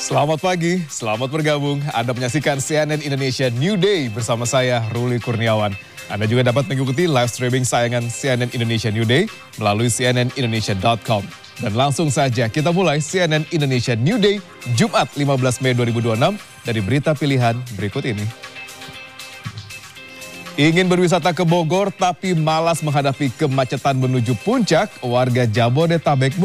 Selamat pagi, selamat bergabung. Anda menyaksikan CNN Indonesia New Day bersama saya, Ruli Kurniawan. Anda juga dapat mengikuti live streaming sayangan CNN Indonesia New Day melalui cnnindonesia.com. Dan langsung saja kita mulai CNN Indonesia New Day, Jumat 15 Mei 2026 dari berita pilihan berikut ini. Ingin berwisata ke Bogor tapi malas menghadapi kemacetan menuju puncak, warga Jabodetabek